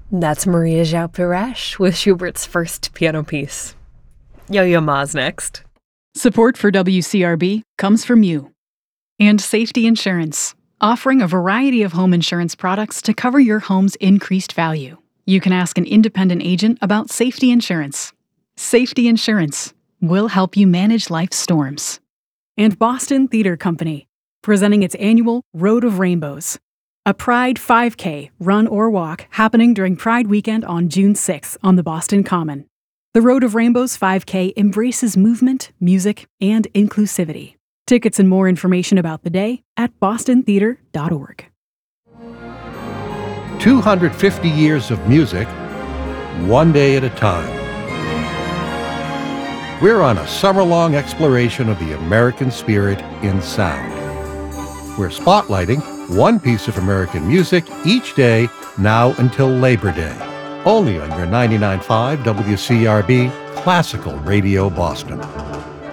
That's Maria João Pires with Schubert's first piano piece. Yo-Yo Ma's next. Support for WCRB comes from you. And Safety Insurance, offering a variety of home insurance products to cover your home's increased value. You can ask an independent agent about safety insurance. Safety Insurance will help you manage life's storms. And Boston Theater Company, presenting its annual Road of Rainbows, a Pride 5K run or walk happening during Pride Weekend on June 6th on the Boston Common. The Road of Rainbows 5K embraces movement, music, and inclusivity. Tickets and more information about the day at bostontheater.org. 250 years of music, one day at a time. We're on a summer-long exploration of the American spirit in sound. We're spotlighting one piece of American music each day now until Labor Day, only on your 99.5 WCRB Classical Radio Boston.